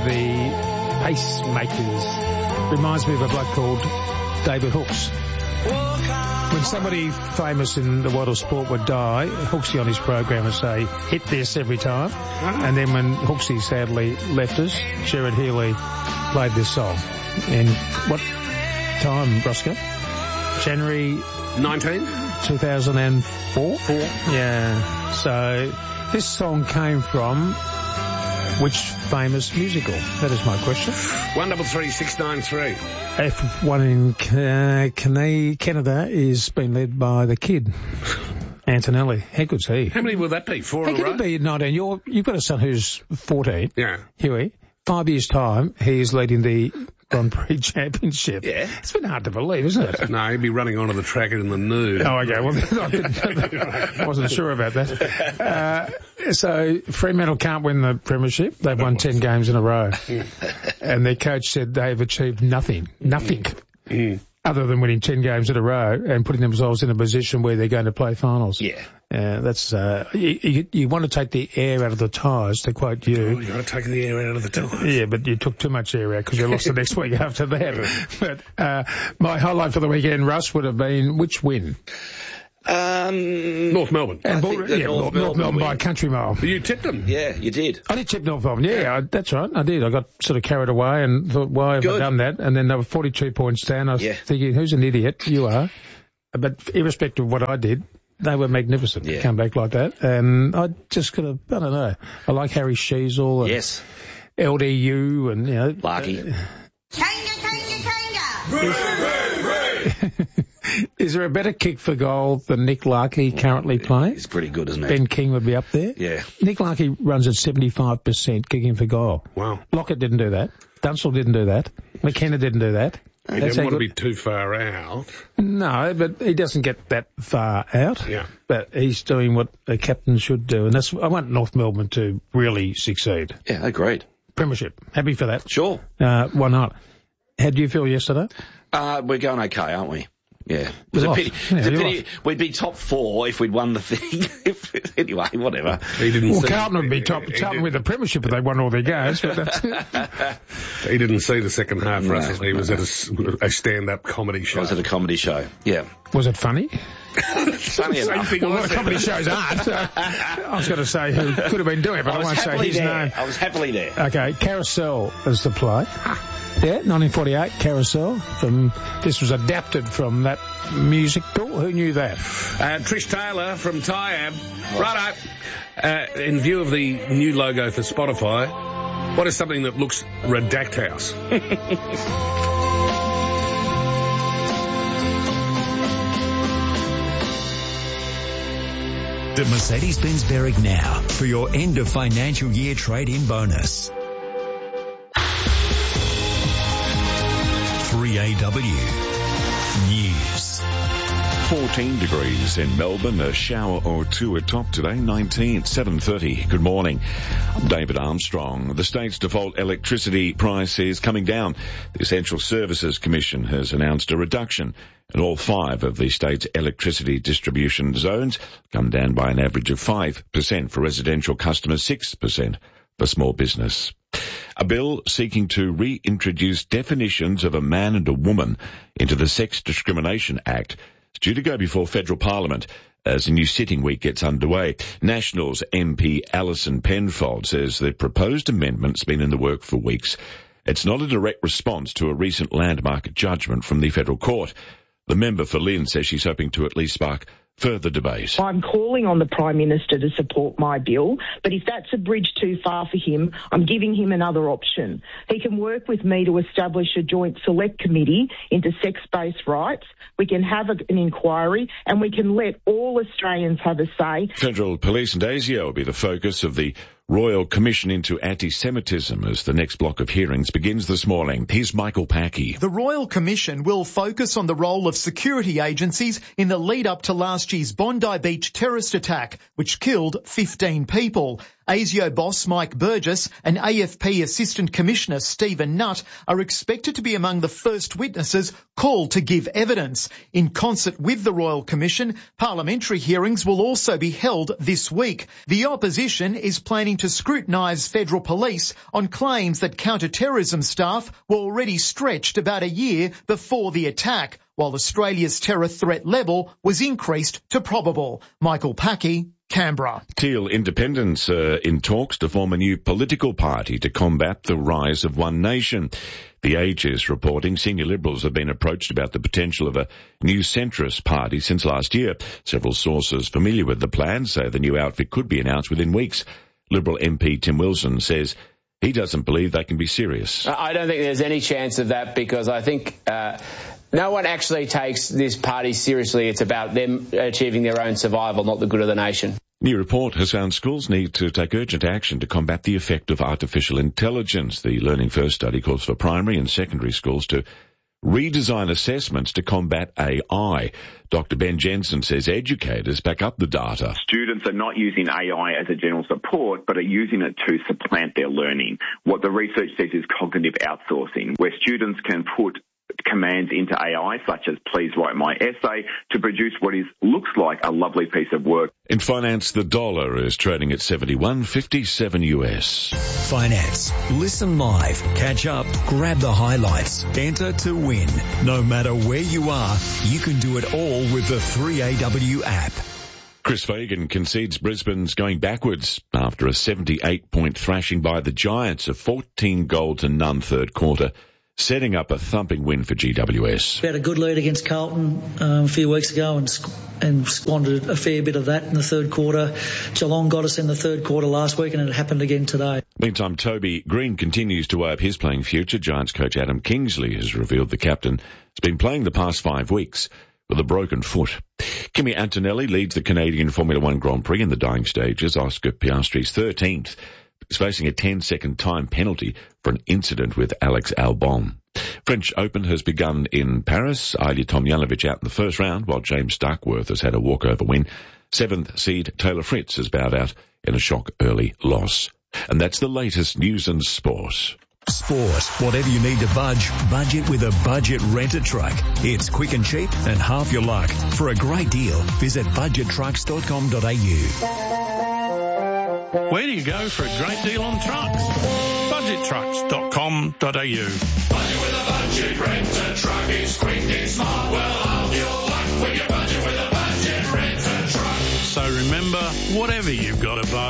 the pacemakers. Reminds me of a bloke called David Hooks. When somebody famous in the world of sport would die, Hooksy on his program would say, hit this every time. And then when Hooksy sadly left us, Sherrod Healy played this song. In what time, Roscoe? January 19? 2004? Yeah. So this song came from which famous musical? That is my question. 133693. F1 in Canada is being led by the kid, Antonelli. How good's he? How many will that be? 4 How in a could row? he be 19? You've got a son who's 14. Yeah. Huey. 5 years' time, he is leading the Grand Prix Championship. Yeah. It's been hard to believe, isn't it? No, he'd be running onto the track in the nude. Oh, okay. Well, I wasn't sure about that. So Fremantle can't win the premiership. They've won 10 games in a row. And their coach said they've achieved nothing. Other than winning 10 games in a row and putting themselves in a position where they're going to play finals. Yeah. That's, you want to take the air out of the tyres, to quote you. Oh, you got to take the air out of the tyres. Yeah, but you took too much air out because you lost the next week after that. But, my highlight for the weekend, Russ, would have been which win? North Melbourne. And North Melbourne by a country mile. You tipped them. Yeah, you did. I did tip North Melbourne, yeah, that's right, I did. I got sort of carried away and thought, why have I done that? And then they were 42 points down. I was thinking, who's an idiot? You are. But irrespective of what I did, they were magnificent to come back like that. And I just could have, I don't know, I like Harry Sheasel and LDU and, you know. Larky. Is there a better kick for goal than Nick Larkey currently playing? He's pretty good, isn't he? Ben King would be up there. Yeah. Nick Larkey runs at 75% kicking for goal. Wow. Lockett didn't do that. Dunstall didn't do that. McKenna didn't do that. He didn't want to be too far out. No, but he doesn't get that far out. Yeah. But he's doing what a captain should do. And that's, I want North Melbourne to really succeed. Yeah, agreed. Premiership. Happy for that. Sure. Why not? How do you feel yesterday? We're going okay, aren't we? Yeah. It was You a lost. pity. Yeah, It was a you pity. We'd be top 4 if we'd won the thing. Anyway, whatever. He didn't Well, see Carlton would be top with the premiership if they won all their games. But that's He didn't see the second half, No, Russell. He was at a stand-up comedy show. I was at a comedy show. Yeah. Was it funny? Funny enough. Well, a lot of comedy shows aren't. I was going to say who could have been doing it, but I won't say his name. I was happily there. Okay, Carousel is the play. Yeah, 1948, Carousel. This was adapted from that musical. Who knew that? Trish Taylor from Tyab. Righto. In view of the new logo for Spotify, what is something that looks Redact House? The Mercedes-Benz Berwick now for your end of financial year trade-in bonus. 3AW News. 14 degrees in Melbourne, a shower or two atop today, 19 at 7:30. Good morning. I'm David Armstrong. The state's default electricity price is coming down. The Essential Services Commission has announced a reduction in all 5 of the state's electricity distribution zones, come down by an average of 5% for residential customers, 6% for small business. A bill seeking to reintroduce definitions of a man and a woman into the Sex Discrimination Act is due to go before federal parliament as a new sitting week gets underway. Nationals MP Alison Penfold says the proposed amendment's been in the work for weeks. It's not a direct response to a recent landmark judgment from the federal court. The member for Lynn says she's hoping to at least spark further debate. I'm calling on the Prime Minister to support my bill, but if that's a bridge too far for him, I'm giving him another option. He can work with me to establish a joint select committee into sex-based rights. We can have an inquiry and we can let all Australians have a say. Federal Police and ASIO will be the focus of the Royal Commission into Anti-Semitism as the next block of hearings begins this morning. Here's Michael Packey. The Royal Commission will focus on the role of security agencies in the lead-up to last year's Bondi Beach terrorist attack, which killed 15 people. ASIO boss Mike Burgess and AFP Assistant Commissioner Stephen Nutt are expected to be among the first witnesses called to give evidence. In concert with the Royal Commission, parliamentary hearings will also be held this week. The opposition is planning to scrutinise federal police on claims that counter-terrorism staff were already stretched about a year before the attack, while Australia's terror threat level was increased to probable. Michael Packey, Canberra. Teal Independents are in talks to form a new political party to combat the rise of One Nation. The Age is reporting senior Liberals have been approached about the potential of a new centrist party since last year. Several sources familiar with the plan say the new outfit could be announced within weeks. Liberal MP Tim Wilson says he doesn't believe they can be serious. I don't think there's any chance of that because I think no one actually takes this party seriously. It's about them achieving their own survival, not the good of the nation. New report has found schools need to take urgent action to combat the effect of artificial intelligence. The Learning First study calls for primary and secondary schools to redesign assessments to combat AI. Dr. Ben Jensen says educators back up the data. Students are not using AI as a general support, but are using it to supplant their learning. What the research says is cognitive outsourcing, where students can put commands into AI, such as please write my essay, to produce what looks like a lovely piece of work. In finance, the dollar is trading at 71.57 US. Finance. Listen live, catch up, grab the highlights, enter to win. No matter where you are, you can do it all with the 3AW app. Chris Fagan concedes Brisbane's going backwards after a 78-point thrashing by the Giants, a 14-0 third quarter, setting up a thumping win for GWS. We had a good lead against Carlton a few weeks ago and squandered a fair bit of that in the third quarter. Geelong got us in the third quarter last week and it happened again today. Meantime, Toby Green continues to weigh up his playing future. Giants coach Adam Kingsley has revealed the captain has been playing the past 5 weeks with a broken foot. Kimi Antonelli leads the Canadian Formula One Grand Prix in the dying stages. Oscar Piastri's 13th. Is facing a 10-second time penalty for an incident with Alex Albon. French Open has begun in Paris. Ilya Tomljanovic out in the first round, while James Duckworth has had a walkover win. 7th seed Taylor Fritz has bowed out in a shock early loss. And that's the latest news and sport. Sport. Whatever you need to budget with a budget rent-a-truck. It's quick and cheap and half your luck. For a great deal, visit budgettrucks.com.au. Where do you go for a great deal on trucks? budgettrucks.com.au. Budget with a budget rent-a-truck. It's quick, it's smart, well half your luck when you budget with a budget rent-a-truck. So remember, whatever you've got to budget,